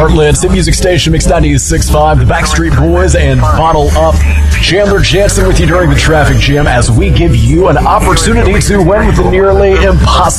Heartland Hit Music Station, Mix 96.5, the Backstreet Boys, and Bottle Up. Chandler Jansen with you during the traffic jam as we give you an opportunity to win with the nearly impossible